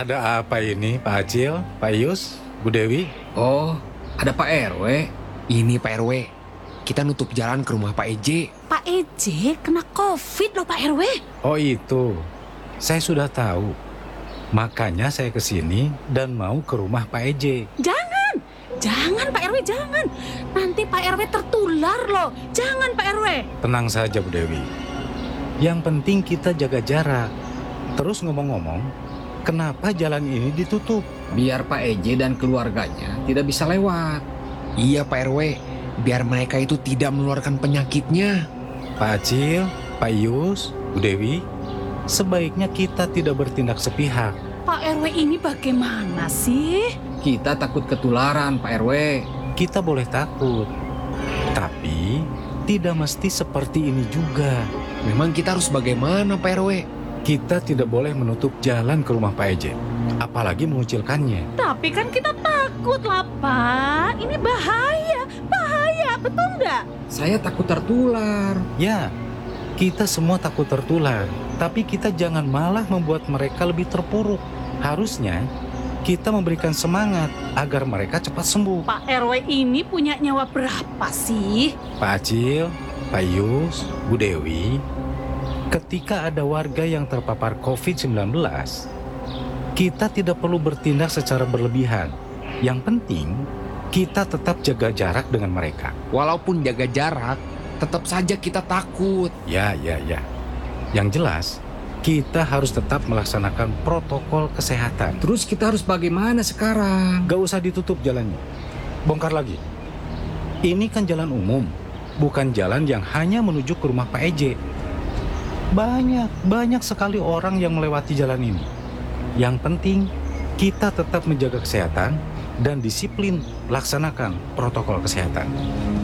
Ada apa ini, Pak Acil, Pak Yus, Bu Dewi? Oh, ada Pak RW. Ini Pak RW. Kita nutup jalan ke rumah Pak EJ. Pak EJ kena COVID loh Pak RW. Oh itu, saya sudah tahu. Makanya saya ke sini dan mau ke rumah Pak EJ. Jangan Pak RW, jangan. Nanti Pak RW tertular loh. Jangan Pak RW. Tenang saja Bu Dewi. Yang penting kita jaga jarak. Terus ngomong-ngomong, kenapa jalan ini ditutup? Biar Pak EJ dan keluarganya tidak bisa lewat. Iya Pak RW, biar mereka itu tidak menularkan penyakitnya. Pak Acil, Pak Yus, Bu Dewi, sebaiknya kita tidak bertindak sepihak. Pak RW ini bagaimana sih? Kita takut ketularan Pak RW. Kita boleh takut, tapi tidak mesti seperti ini juga. Memang kita harus bagaimana Pak RW? Kita tidak boleh menutup jalan ke rumah Pak EJ, apalagi mengucilkannya. Tapi kan kita takut lah Pak. Ini bahaya, betul nggak? Saya takut tertular. Ya, kita semua takut tertular, tapi kita jangan malah membuat mereka lebih terpuruk. Harusnya kita memberikan semangat agar mereka cepat sembuh. Pak RW ini punya nyawa berapa sih? Pak Acil, Pak Yus, Bu Dewi, ketika ada warga yang terpapar COVID-19, kita tidak perlu bertindak secara berlebihan. Yang penting, kita tetap jaga jarak dengan mereka. Walaupun jaga jarak, tetap saja kita takut. Ya. Yang jelas, kita harus tetap melaksanakan protokol kesehatan. Terus kita harus bagaimana sekarang? Gak usah ditutup jalannya. Bongkar lagi. Ini kan jalan umum, bukan jalan yang hanya menuju ke rumah Pak EJ. Banyak sekali orang yang melewati jalan ini. Yang penting, kita tetap menjaga kesehatan dan disiplin laksanakan protokol kesehatan.